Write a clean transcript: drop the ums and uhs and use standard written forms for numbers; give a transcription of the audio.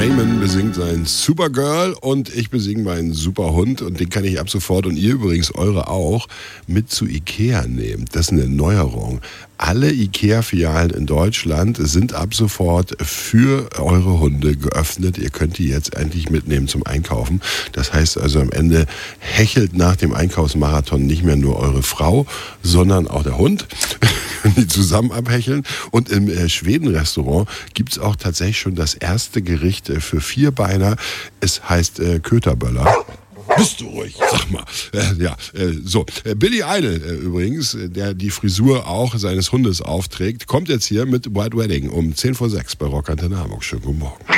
Raymond besingt sein Supergirl und ich besinge meinen Superhund und den kann ich ab sofort und ihr übrigens eure auch mit zu Ikea nehmen. Das ist eine Neuerung. Alle Ikea-Filialen in Deutschland sind ab sofort für eure Hunde geöffnet. Ihr könnt die jetzt endlich mitnehmen zum Einkaufen. Das heißt also am Ende hechelt nach dem Einkaufsmarathon nicht mehr nur eure Frau, sondern auch der Hund. Die zusammen abhecheln. Und im Schweden-Restaurant gibt es auch tatsächlich schon das erste Gericht für Vierbeiner. Es heißt Köterböller. Bist du ruhig, sag mal. Billy Idol übrigens, der die Frisur auch seines Hundes aufträgt, kommt jetzt hier mit White Wedding um 5:10 bei Rock Antenne Hamburg. Schönen guten Morgen.